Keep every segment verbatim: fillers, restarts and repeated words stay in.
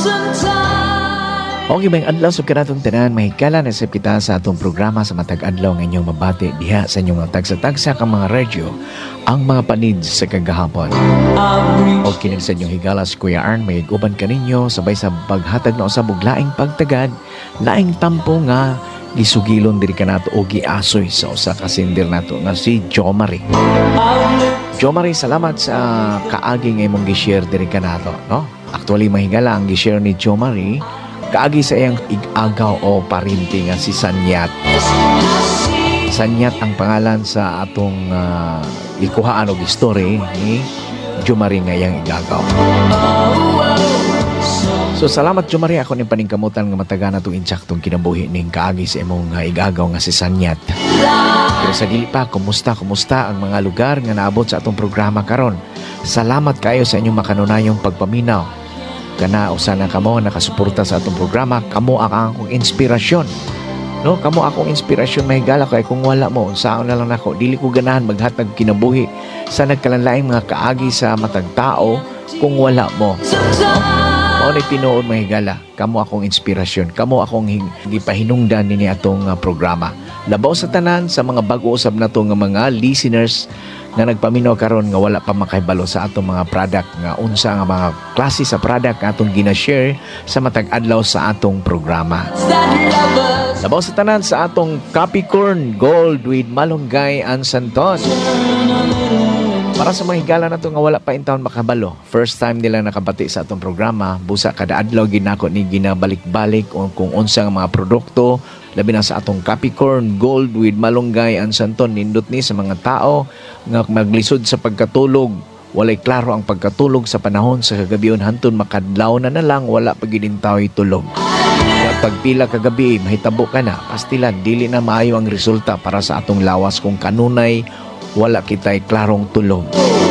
Okay, may adlaw sa kanatong tanan, mahigala na sa kita sa atong programa sa matag adlaw ng inyong mabati diha sa inyong mga tagsa-tagsa kang mga radyo ang mga panid sa kagahapon. Okay, sa inyong higala si Kuya Arn, may uban ka ninyo sabay sa paghatag na usab og laing pagtagad, laing tampo nga gisugilon diri kanato o giasoy sa usa ka sindir nato nga si Jomari. Jomari, salamat sa kaagi nga imong gi-share diri kanato, no? Actually, mahigala ang gi-share ni Jomari kaagi sa iyang ig-agaw o parinti nga si Sanyat. Sanyat ang pangalan sa atong uh, ikuhaan og history ni Jomari nga iyang igagaw. So salamat Jomari, ako ning paningkamutan nga mataga na itong insaktong kinabuhi ning kaagi sa imong uh, igagaw nga si Sanyat. Pero sa dili pa, kumusta kumusta ang mga lugar nga naabot sa atong programa karon. Salamat kayo sa inyong makanunayong pagpaminaw. Kana usa na kamo nakasuporta sa atong programa, kamo ang akong inspirasyon, no? Kamo akong inspirasyon, mahigala kay kung wala mo unsaon na lang nako, dili ko ganahan maghatag kinabuhi sa nagkalanlaing mga kaagi sa matag tao kung wala mo, no? Mao ni tinuod, mahigala, kamo akong inspirasyon, kamo akong gipahinungdan nini atong uh, programa. Labaw sa tanan sa mga bag-o usab nato nga mga listeners nga nagpaminaw karon nga wala pa makahibalo sa atong mga product nga unsa nga mga klase sa product nga atong gina-share sa matag adlaw sa atong programa. Labaw sa tanan sa atong Capricorn Gold with Malunggay and Santon. Para sa mga higala na to nga wala pa in taon makabalo, first time nila nakabati sa atong programa, busa kada adlaw ginako ni ginabalik-balik o kung unsa nga mga produkto, labi na sa atong Capricorn Gold with Malunggay and Santon, nindot ni sa mga tao nga maglisod sa pagkatulog. Walay klaro ang pagkatulog sa panahon sa kagabion, hantun makadlaw na na lang, wala pa ginintaw tulog. Kaya pagpila kagabi, mahitabo ka na, pastilan, dili na maayo ang resulta para sa atong lawas kung kanunay wala kita'y klarong tulog.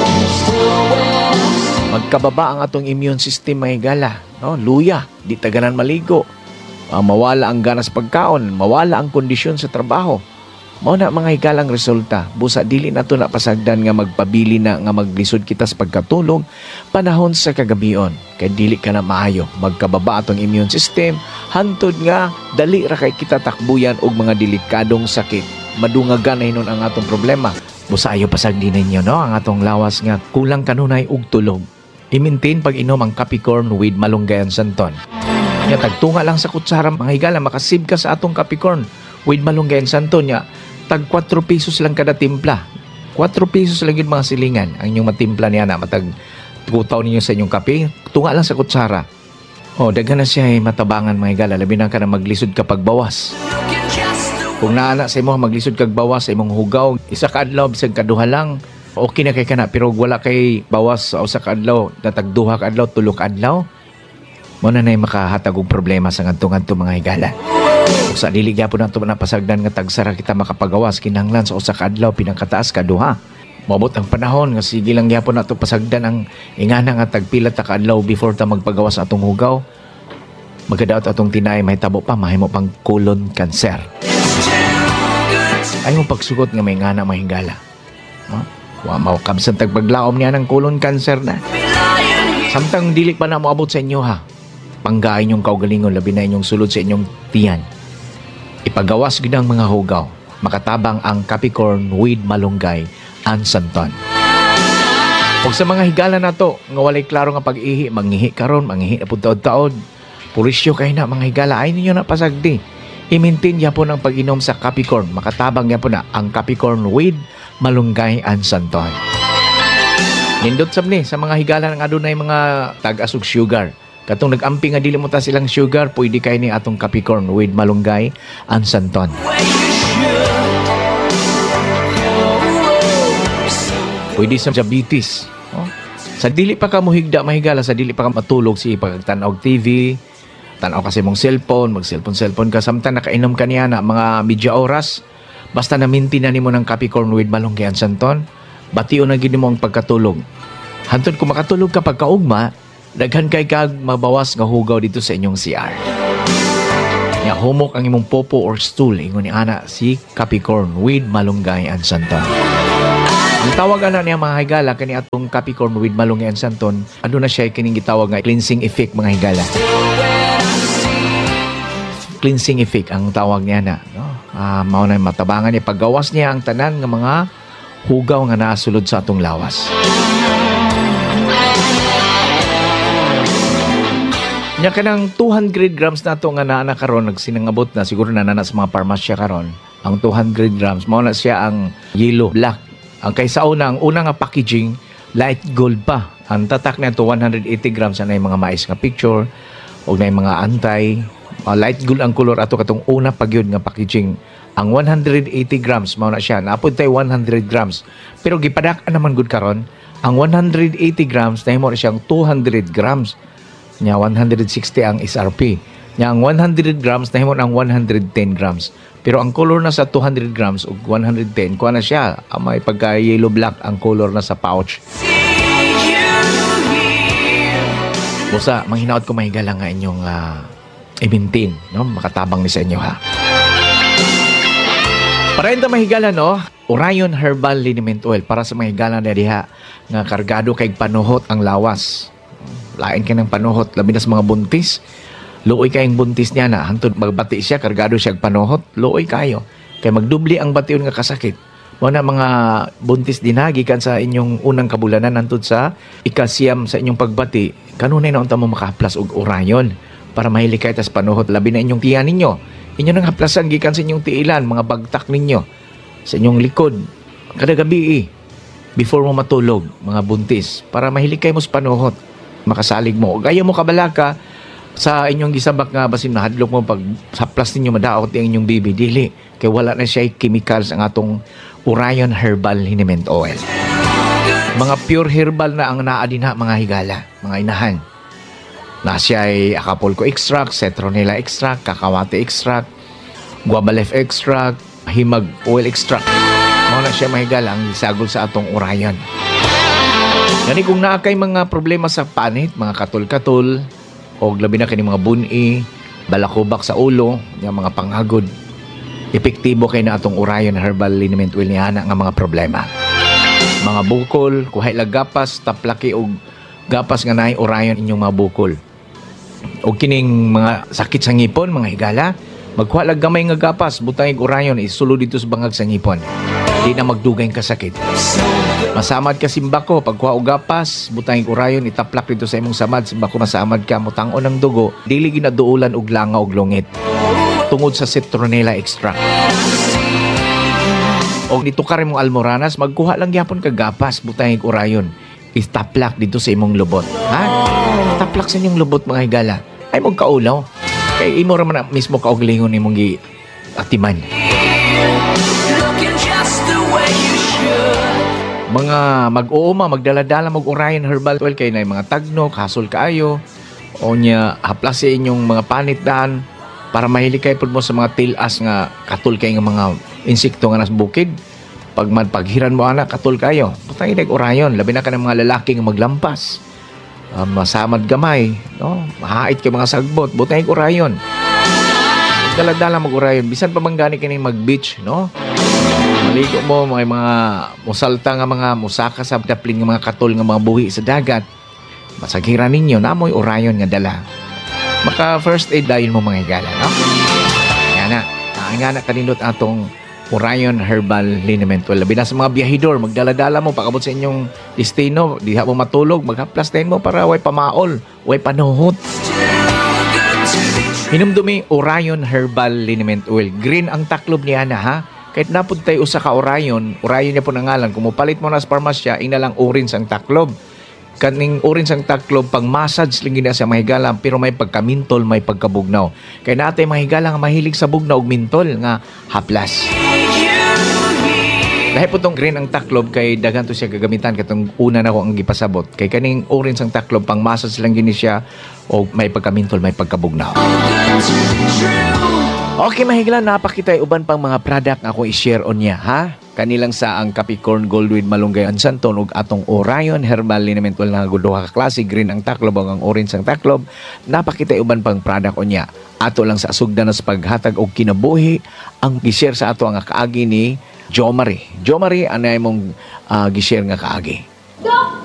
Magkababa ang atong immune system, mahigala, no? Luya, di taganan maligo. Uh, mawala ang ganas pagkaon, mawala ang kondisyon sa trabaho. Mao na mga hikalang resulta. Busa dili na to na pasagdan nga magpabili na nga maglisod kita sa pagkatulog panahon sa kagabion. Kay dili ka na maayo. Magkababa atong immune system, hantod nga dali ra kay kita takbuyan og mga delikadong sakit. Madungagan na hinon ang atong problema. Busa ayo pasagdi ninyo, no? Ang atong lawas nga kulang kanunay og tulog. I-maintain pag inom ang Capricorn with Malunggay and Santon. Nya tagtunga lang sa kutsara, mga higala, makasib ka sa atong Capricorn with Malunggay and Santon. Nya tag four pesos lang kada timpla. four pesos lang yun mga silingan ang inyong matimpla niya na matag tutaw ninyo sa inyong kape. Tunga lang sa kutsara. Oh, daghan na siya ay matabangan, mga higala, labi na ka na maglisod kapag bawas. Kung naana sa imo maglisod kag bawas sa imong hugaw, isa ka adlaw bisag kaduha lang, okay na kay kana. Pero wala kay bawas sa usa ka adlaw, datag duha ka adlaw, tulo ka adlaw, mo na nay makahatag og problema sa ngadto-ngadto, mga higala. Kung sa dili gyapon nato napasagdan nga tagsara kita makapagawas kinahanglan sa usa ka adlaw pinakataas kaduha. Mabot ang panahon nga sige lang gyapon nato pasagdan ang ingana nga tagpila ta ka adlaw before ta magpagawas atong hugaw. Magadaot atong tinay, mahitabo pa mahimo pang colon cancer. Ay mo pagsugot nga may ngana, mahingala. No? Wa mao kabsan tagpaglaom niya ng colon cancer na. Samtang dili pa na moabot sa inyo, ha. Panggaay inyong kaugalingon, labi na inyong sulod sa inyong tiyan. Ipagawas gid ang mga hugaw. Makatabang ang Capricorn with Malunggay and Santon. Ug sa mga higala nato nga walay klaro nga pag-ihi, mangihi karon, mangihi na pud taod-taod. Purisyo kay na, mga higala, ay ninyo na pasagdi. I-maintain yapon ang pag-inom sa Capricorn. Makatabang yapon na ang Capricorn with Malunggay and Santon. Nindot sab ni sa mga higala ng adunay mga tag-asog sugar. Katong nag-ampi nga dili mo ta silang sugar, pwede kay ni atong Capricorn with Malunggay and Santon. Pwede sa diabetes. Oh. Sa dili pa ka muhigda, mahigala, sa dili pa ka matulog si pagtanaw T V, tanaw kasi mong cellphone, mag-cellphone-cellphone ka, samtang nakainom ka niya na mga media oras, basta na-maintain na nimo ng Capricorn with Malunggay and Santon, bation na gini mo ang pagkatulog. Hantod kung makatulog ka pagkaugma, daghan kay kag mabawas nga hugaw dito sa inyong C R. Nya humok ang imong popo or stool, ingon ni ana si Capricorn with Malunggay and Santon. Ang tawag ana niya mga higala kani atong Capricorn with malungi and santon, ano na siya kining gitawag nga cleansing effect mga higala. Cleansing effect ang tawag niya na, no? Ah, mao na matabangan niya paggawas niya ang tanan nga mga hugaw nga nasulod sa atong lawas. Nya kanang two hundred grams na to nga naa na karon nagsinangabot na siguro na nana sa mga parmasya karon. Ang two hundred grams mao na siya ang yellow black. Ang kaysa una ang una nga packaging light gold pa. Ang tatak na to one hundred eighty grams na mga mais nga picture o na mga antay. Uh, light gold ang color ato katong una pagyud nga packaging. Ang one hundred eighty grams mao na siya. Naapod tay one hundred grams. Pero gipadak-an naman gud karon ang one hundred eighty grams nahimo na siyang two hundred grams. Nya one hundred sixty ang S R P. Nya ang one hundred grams nahimo ang one hundred ten grams. Pero ang color na sa two hundred grams ug one hundred ten kuha na siya. Ang may pagka yellow black ang color na sa pouch. Busa, manghinaot ko mahigala nga inyong uh, i-maintain, no? Makatabang ni sa inyo, ha? Para ito mahigala, no? Orion Herbal Liniment Oil para sa mahigala na diha nga kargado kay panuhot ang lawas. Lain ka ng panuhot, labi na sa mga buntis. Luoy kayong buntis niya na. Hantod magbati siya, kargado siya panuhot. Luoy kayo. Kaya magdubli ang bation nga kasakit. Mga mga buntis dinagi kan sa inyong unang kabulanan hantod sa ikasiyam sa inyong pagbati. Kanunay na unta mo makahaplas og Orion para mahilikay tas panuhot. Labi na inyong tiyan ninyo. Inyo nang haplasan gikan sa inyong tiilan, mga bagtak ninyo. Sa inyong likod. Kada gabi before mo matulog, mga buntis. Para mahilikay mo sa panuhot. Makasalig mo. O ayaw mo kabalaka sa inyong gisabak nga basin mahadlok mo pag haplas ninyo madaot ang inyong baby. Dili. Kaya wala na siya chemicals ang atong Orion Herbal Liniment Oil. Mga pure herbal na ang naadinha mga higala, mga inahan. Na siya ay Acapulco extract, citronella extract, kakawate extract, guava leaf extract, himag oil extract. Mga na siya mahigala ang isagol sa atong Orion. Gani kung naakay mga problema sa panit, mga katul-katul, o labi na kini mga buni, balakubak sa ulo, yung mga panghagod, epektibo kay na atong Orion Herbal Liniment Oil niya na nga mga problema. Mga bukol, kuhay lang gapas, taplaki o gapas nga naay Orion inyong mga bukol. O kining mga sakit sa ngipon, mga higala, magkuha lang gamay nga gapas, butang Orion, isulo dito sa bangag sa ngipon. Di na magdugay ka sakit. Masamad ka simbako, pagkuha og gapas, butang Orion, itaplak dito sa imong samad, simbako masamad ka, mutangon ng dugo, dili ginaduulan og langa og lungit. Tungod sa citronella extract. O dito ka rin mong almoranas, magkuha lang yapon ka gapas, butang Orion, itaplak dito sa imong lubot. Ha? Itaplak sa inyong lubot mga higala. Ay mong kaulaw. Kay imo raman na mismo kauglingon imong gi atiman. Mga mag-uuma, magdala-dala mag Orion Herbal Oil kay na mga tagno, kasol kaayo, o niya haplas sa inyong mga panitdaan para mahilikay po mo sa mga tilas nga katul kay nga mga insekto nga nas bukid. Pag paghiran mo anak, katul kayo. Putang inig Orion, labi na ka ng mga lalaki nga maglampas. Uh, masamad gamay, no? Mahait kay mga sagbot, butang inig Orion. Dala-dala mag Orion, bisan pa man gani kini mag-beach, no? Maligo mo, mga mga musalta nga mga musaka sa dapling nga mga katul nga mga buhi sa dagat. Masaghiran ninyo, namoy Orion nga dala. Maka first aid dayon mo mga higala, no? Yan na, ang nga na kanindot atong Orion Herbal Liniment Oil. Labi na sa mga biyahidor, magdala-dala mo, pakabot sa inyong destino, diha mo matulog, maghaplas mo para way pamaol, way panuhot. Hinumdumi Orion Herbal Liniment Oil. Green ang taklob niya na, ha? Kahit napod tayo usa ka Orion, Orion niya po nangalan. Kung mupalit mo na sa parmasya, ina lang orange ang taklob. Kaning orange ang taklob, pang massage lang gina sa mahigala, pero may pagkamintol, may pagkabugnaw. Kaya natay mahigala nga mahilig sa bugnaw og mintol nga haplas. Dahil po itong green ang taklob, kay daghan to siya gagamitan katong una na ko ang gipasabot. Kay kaning orange ang taklob, pang massage lang gini siya o may pagkamintol, may pagkabugnaw. Okay, mahigla, napakita uban pang mga product nga akong i-share on niya, ha? Kanilang sa ang Capricorn Gold with Malunggay and Santon ug atong Orion Herbal Liniment Oil nga duha ka klase, green ang taklob ug ang orange ang taklob. Napakita uban pang product on niya. Ato lang sa asugdan sa paghatag og kinabuhi ang i-share sa ato ang kaagi ni Jo Marie. Jo Marie, ano mong uh, gishare nga kaagi?